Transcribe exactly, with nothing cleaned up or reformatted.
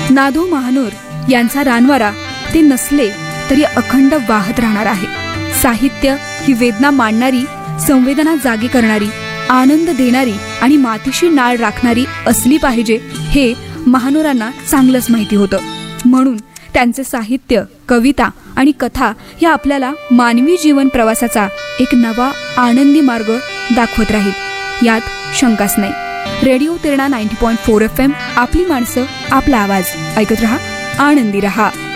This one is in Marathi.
नाधो महानोर यांचा रानवारा ते नसले तरी अखंड वाहत राहणार आहे. साहित्य ही वेदना मांडणारी, संवेदना जागी करणारी, आनंद देणारी आणि मातीशी नाळ राखणारी असली पाहिजे हे महानोरांना चांगलंच माहिती होतं. म्हणून त्यांचे साहित्य, कविता आणि कथा या आपल्याला मानवी जीवन प्रवासाचा एक नवा आनंदी मार्ग दाखवत राहील, यात शंकाच नाही. Radio तिरणा ninety point four F M, आपली माणसं, आपला आवाज. ऐकत रहा, आनंदी रहा.